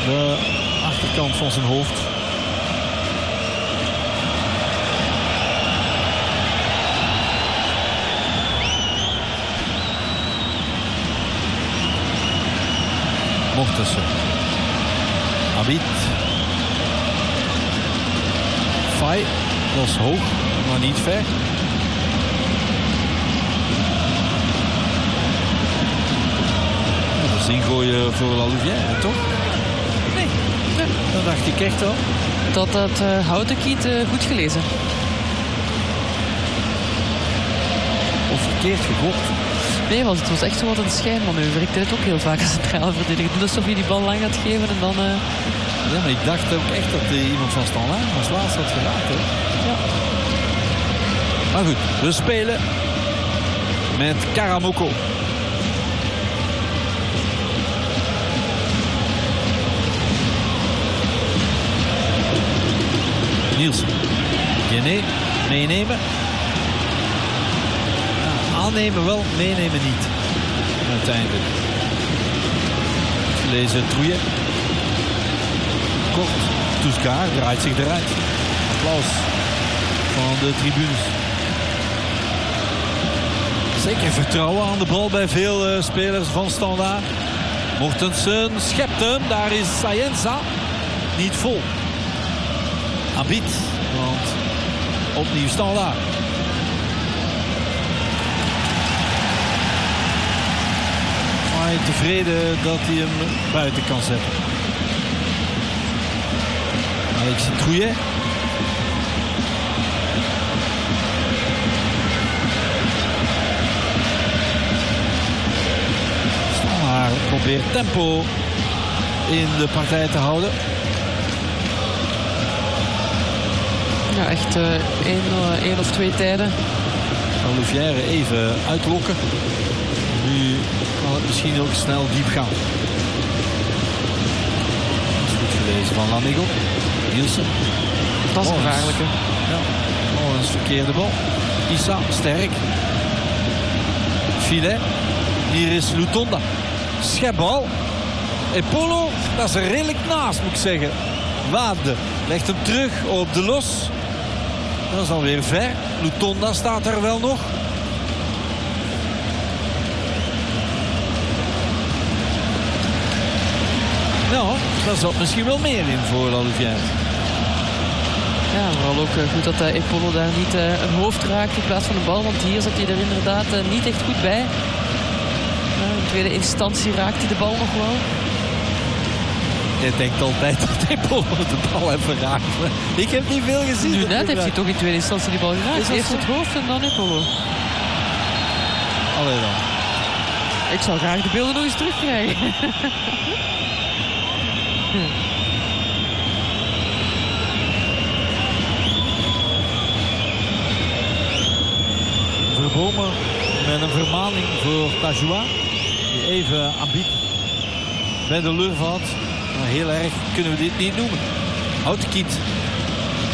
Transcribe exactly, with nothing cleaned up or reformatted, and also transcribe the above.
de achterkant van zijn hoofd. Mortensen. Abid. Fay. Dat is hoog, maar niet ver. Dat is ingooien voor La Louvière, toch? Nee. nee. Dat dacht ik echt wel. Dat had uh, Houtenkiet uh, goed gelezen. Of verkeerd gegokt. Nee, want het was echt zo wat een schijnmanoeuvre. Ik deed het ook heel vaak als centrale verdediger. Dus alsof je die bal lang gaat geven en dan... Uh... Ja, maar ik dacht ook echt dat uh, iemand van Standaard als laatste had geraakt. Hè? Ja. Maar goed, we spelen met Karamoko. Nielsen. Gené, meenemen. Ja, aannemen wel, meenemen niet. Uiteindelijk. Lezen Trouillet. Kort. Touscar draait zich eruit. Applaus van de tribunes. Zeker vertrouwen aan de bal bij veel uh, spelers van Standaard. Mortensen schept hem. Daar is Sayensa. Niet vol. Abid. Want opnieuw Standaard. Maar tevreden dat hij hem buiten kan zetten. Alexis Trouillet. Standaard probeert tempo in de partij te houden. Ja, echt uh, één, uh, één of twee tijden. La Louvière even uitlokken. Nu kan het misschien ook snel diep gaan. Dat is goed gelezen van Lamigo. Nielsen. Dat is een gevaarlijke. Ja, oh, dat is verkeerde bal. Issa, sterk. Filet. Hier is Lutonda. Schepbal. Epolo, dat is er redelijk naast, moet ik zeggen. Wade legt hem terug op de los. Dat is alweer ver. Lutonda staat daar wel nog. Nou, daar zat misschien wel meer in voor La Louvière. Ja, vooral ook uh, goed dat uh, Epolo daar niet uh, een hoofd raakt in plaats van een bal. Want hier zat hij er inderdaad uh, niet echt goed bij. Uh, in tweede instantie raakt hij de bal nog wel. Je denkt altijd dat Epolo de bal heeft geraakt. Ik heb niet veel gezien. Nu net heeft hij toch in tweede instantie die bal geraakt. Eerst het hoofd en dan Epolo. Allee dan. Ik zou graag de beelden nog eens terugkrijgen. Verbomen met een vermaning voor Tajoua. Die even Abid bij de lurf had. Maar heel erg kunnen we dit niet noemen. Houtenkiet